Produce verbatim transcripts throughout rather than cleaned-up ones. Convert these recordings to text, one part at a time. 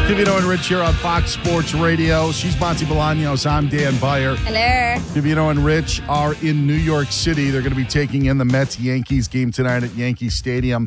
Divino and Rich here on Fox Sports Radio. She's Monty Bolaños. I'm Dan Byer. Hello. Divino and Rich are in New York City. They're going to be taking in the Mets-Yankees game tonight at Yankee Stadium.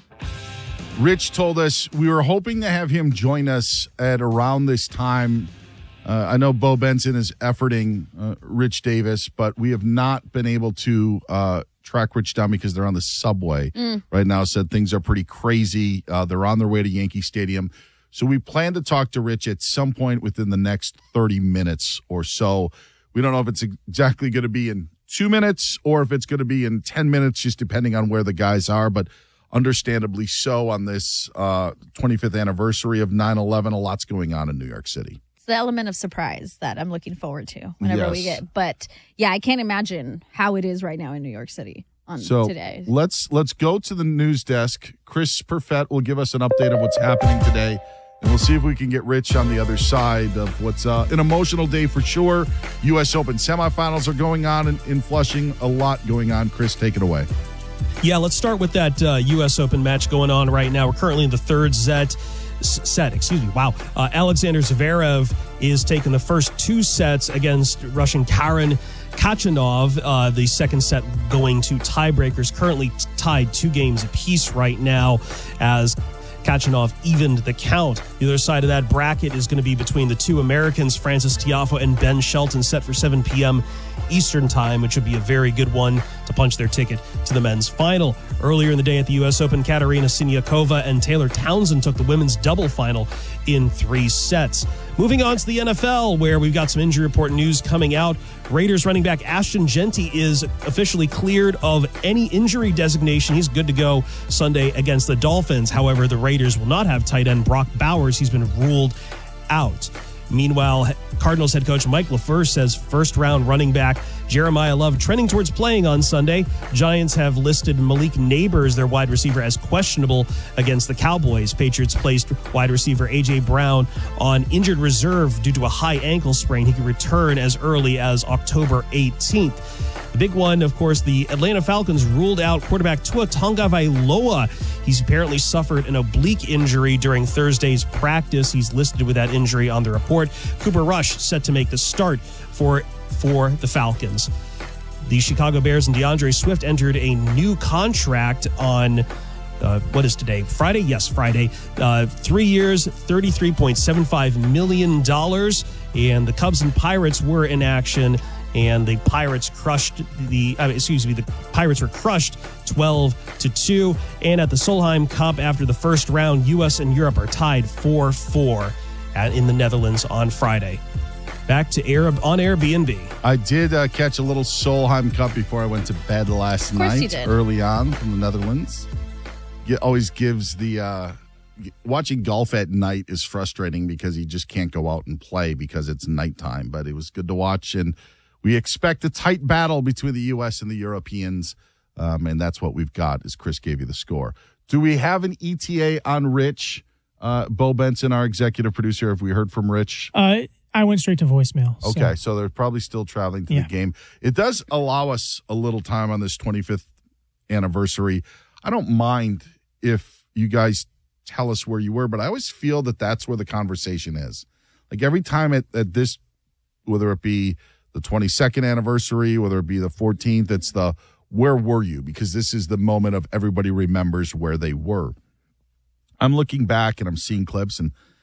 Rich told us we were hoping to have him join us at around this time. Uh, I know Bo Benson is efforting uh, Rich Davis, but we have not been able to uh, track Rich down because they're on the subway mm. right now. Said things are pretty crazy. Uh, they're on their way to Yankee Stadium. So we plan to talk to Rich at some point within the next thirty minutes or so. We don't know if it's exactly going to be in two minutes or if it's going to be in ten minutes, just depending on where the guys are. But understandably so on this uh, twenty-fifth anniversary of nine eleven, a lot's going on in New York City. It's the element of surprise that I'm looking forward to whenever yes. we get. But, yeah, I can't imagine how it is right now in New York City on so today. Let's, let's go to the news desk. Chris Perfett will give us an update of what's happening today. And we'll see if we can get Rich on the other side of what's uh, an emotional day for sure. U S Open semifinals are going on in, in Flushing. A lot going on. Chris, take it away. Yeah, let's start with that uh, U S Open match going on right now. We're currently in the third set. Set, excuse me. Wow. Uh, Alexander Zverev is taking the first two sets against Russian Karen Khachanov. Uh, the second set going to tiebreakers. Currently tied two games apiece right now as Khachanov evened the count. The other side of that bracket is going to be between the two Americans, Frances Tiafoe and Ben Shelton, set for seven p.m. Eastern time, which would be a very good one to punch their ticket to the men's final. Earlier in the day at the U S Open, Katerina Siniakova and Taylor Townsend took the women's double final in three sets. Moving on to the N F L, where we've got some injury report news coming out. Raiders running back Ashton Jeanty is officially cleared of any injury designation. He's good to go Sunday against the Dolphins. However, the Raiders will not have tight end Brock Bowers. He's been ruled out. Meanwhile, Cardinals head coach Mike LaFleur says first-round running back Jeremiah Love trending towards playing on Sunday. Giants have listed Malik Neighbors, their wide receiver, as questionable against the Cowboys. Patriots placed wide receiver A J. Brown on injured reserve due to a high ankle sprain. He could return as early as October eighteenth. The big one, of course, the Atlanta Falcons ruled out quarterback Tua Tagovailoa. He's apparently suffered an oblique injury during Thursday's practice. He's listed with that injury on the report. Cooper Rush set to make the start for, for the Falcons. The Chicago Bears and DeAndre Swift entered a new contract on Uh, what is today? Friday? Yes, Friday. Uh, three years, thirty-three point seven five million dollars. And the Cubs and Pirates were in action, and the Pirates crushed the, uh, excuse me, the Pirates were crushed twelve to two. And at the Solheim Cup, after the first round, U S and Europe are tied four four in the Netherlands on Friday. Back to Arab on Airbnb. I did uh, catch a little Solheim Cup before I went to bed last night, early on from the Netherlands. It always gives the uh, watching golf at night is frustrating because you just can't go out and play because it's nighttime. But it was good to watch, and we expect a tight battle between the U S and the Europeans, um, and that's what we've got. As Chris gave you the score, do we have an E T A on Rich? Uh, Bo Benson, our executive producer, have we heard from Rich? Uh, I went straight to voicemail. So. Okay, so they're probably still traveling to yeah. the game. It does allow us a little time on this twenty-fifth anniversary. I don't mind if you guys tell us where you were, but I always feel that that's where the conversation is. Like every time at, at this, whether it be the twenty-second anniversary, whether it be the fourteenth, it's the where were you? Because this is the moment of everybody remembers where they were. I'm looking back and I'm seeing clips, and